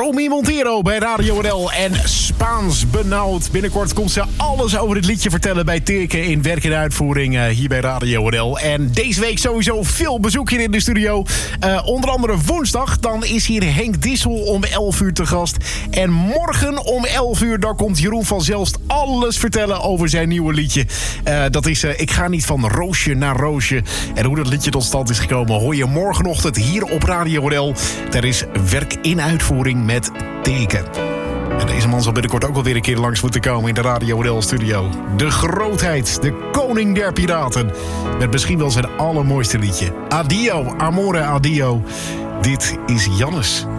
Romy Montero bij Radio NL en Spaans benauwd. Binnenkort komt ze alles over het liedje vertellen bij Teke in werk en uitvoering hier bij Radio NL. En deze week sowieso veel bezoek hier in de studio. Onder andere woensdag, dan is hier Henk Dissel om 11 uur te gast. En morgen om 11 uur, dan komt Jeroen van Zelst alles vertellen over zijn nieuwe liedje. Dat is Ik ga niet van roosje naar roosje. En hoe dat liedje tot stand is gekomen hoor je morgenochtend hier op Radio NL. Er is werk in uitvoering met Teken. En deze man zal binnenkort ook wel weer een keer langs moeten komen in de Radio NL-studio. De grootheid, de koning der piraten. Met misschien wel zijn allermooiste liedje. Adio, amore adio. Dit is Jannes.